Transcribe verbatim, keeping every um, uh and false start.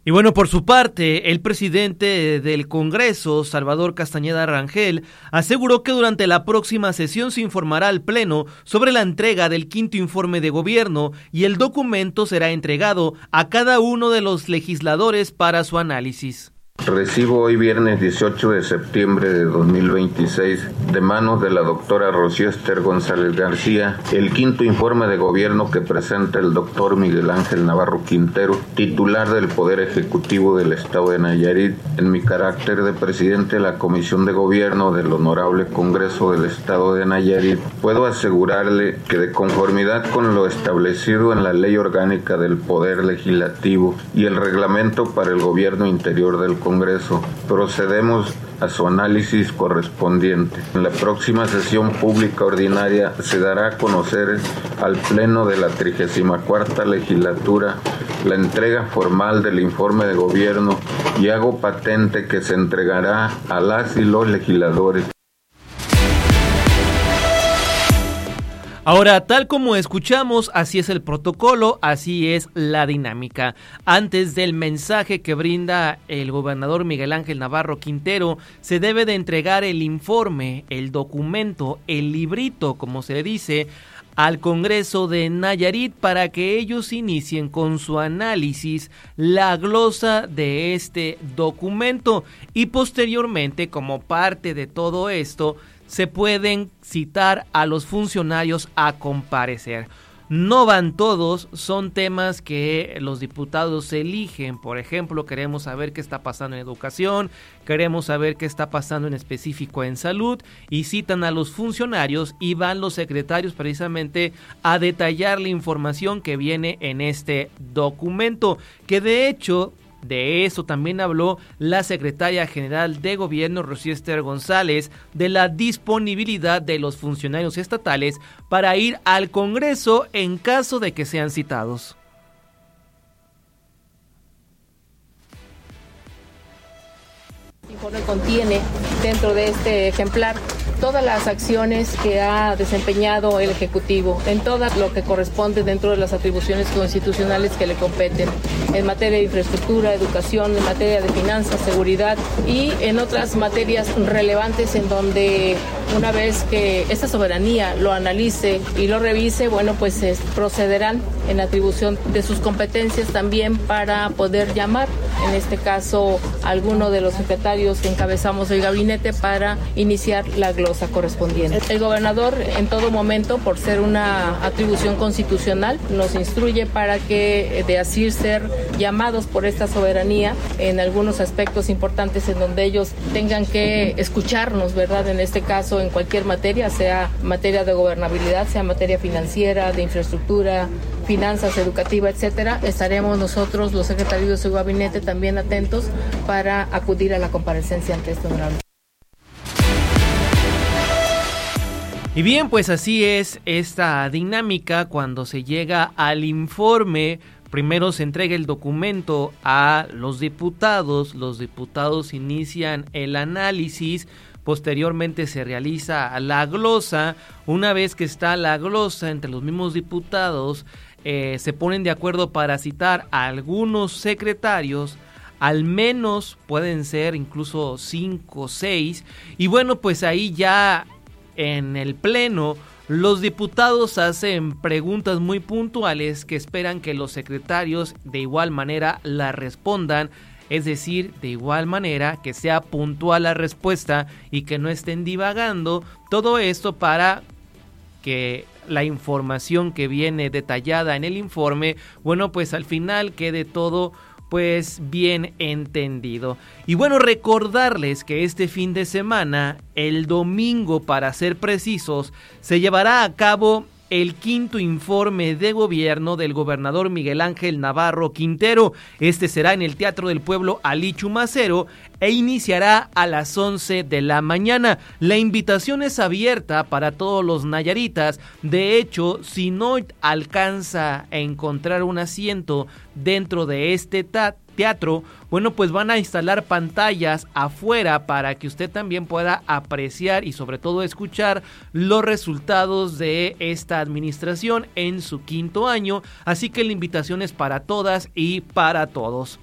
Y bueno, por su parte, el presidente del Congreso, Salvador Castañeda Rangel, aseguró que durante la próxima sesión se informará al Pleno sobre la entrega del quinto informe de gobierno y el documento será entregado a cada uno de los legisladores para su análisis. Recibo hoy viernes dieciocho de septiembre de dos mil veintiséis de manos de la doctora Rocío Ester González García el quinto informe de gobierno que presenta el doctor Miguel Ángel Navarro Quintero, titular del Poder Ejecutivo del Estado de Nayarit, en mi carácter de presidente de la Comisión de Gobierno del Honorable Congreso del Estado de Nayarit. Puedo asegurarle que de conformidad con lo establecido en la Ley Orgánica del Poder Legislativo y el Reglamento para el Gobierno Interior del Congreso, procedemos a su análisis correspondiente. En la próxima sesión pública ordinaria se dará a conocer al Pleno de la trigésima cuarta legislatura la entrega formal del informe de gobierno y hago patente que se entregará a las y los legisladores. Ahora, tal como escuchamos, así es el protocolo, así es la dinámica. Antes del mensaje que brinda el gobernador Miguel Ángel Navarro Quintero, se debe de entregar el informe, el documento, el librito, como se le dice, al Congreso de Nayarit para que ellos inicien con su análisis, la glosa de este documento y posteriormente, como parte de todo esto, se pueden citar a los funcionarios a comparecer. No van todos, son temas que los diputados eligen. Por ejemplo, queremos saber qué está pasando en educación, queremos saber qué está pasando en específico en salud, y citan a los funcionarios y van los secretarios precisamente a detallar la información que viene en este documento, que de hecho... De eso también habló la secretaria general de Gobierno, Rocío Ester González, de la disponibilidad de los funcionarios estatales para ir al Congreso en caso de que sean citados. El informe contiene dentro de este ejemplar todas las acciones que ha desempeñado el Ejecutivo, en todo lo que corresponde dentro de las atribuciones constitucionales que le competen, en materia de infraestructura, educación, en materia de finanzas, seguridad y en otras materias relevantes en donde una vez que esta soberanía lo analice y lo revise, bueno, pues eh, procederán en atribución de sus competencias también para poder llamar, en este caso, a alguno de los secretarios que encabezamos el gabinete para iniciar la glosa correspondiente. El gobernador en todo momento, por ser una atribución constitucional, nos instruye para que, de así ser llamados por esta soberanía en algunos aspectos importantes en donde ellos tengan que escucharnos, ¿verdad? En este caso, en cualquier materia, sea materia de gobernabilidad, sea materia financiera, de infraestructura, finanzas, educativa, etcétera, estaremos nosotros, los secretarios de su gabinete, también atentos para acudir a la comparecencia ante este honorable. Y bien, pues así es esta dinámica cuando se llega al informe. Primero se entrega el documento a los diputados, los diputados inician el análisis, posteriormente se realiza la glosa. Una vez que está la glosa entre los mismos diputados, eh, se ponen de acuerdo para citar a algunos secretarios, al menos pueden ser incluso cinco o seis, y bueno, pues ahí ya en el pleno los diputados hacen preguntas muy puntuales que esperan que los secretarios de igual manera la respondan, es decir, de igual manera que sea puntual la respuesta y que no estén divagando. Todo esto para que la información que viene detallada en el informe, bueno, pues al final quede todo pues bien entendido. Y bueno, recordarles que este fin de semana, el domingo para ser precisos, se llevará a cabo el quinto informe de gobierno del gobernador Miguel Ángel Navarro Quintero. Este será en el Teatro del Pueblo Ali Chumacero e iniciará a las once de la mañana. La invitación es abierta para todos los nayaritas. De hecho, si no alcanza a encontrar un asiento dentro de este ta- teatro, bueno, pues van a instalar pantallas afuera para que usted también pueda apreciar y sobre todo escuchar los resultados de esta administración en su quinto año. Así que la invitación es para todas y para todos.